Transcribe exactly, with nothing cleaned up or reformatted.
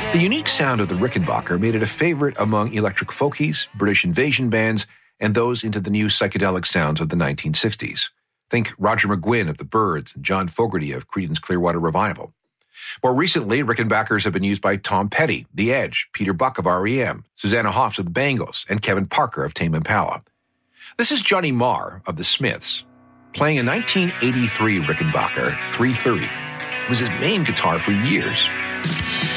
The unique sound of the Rickenbacker made it a favorite among electric folkies, British invasion bands, and those into the new psychedelic sounds of the nineteen sixties. Think Roger McGuinn of the Byrds and John Fogerty of Creedence Clearwater Revival. More recently, Rickenbackers have been used by Tom Petty, The Edge, Peter Buck of R E M, Susanna Hoffs of the Bangles, and Kevin Parker of Tame Impala. This is Johnny Marr of the Smiths, playing a nineteen eighty-three Rickenbacker three thirty. It was his main guitar for years.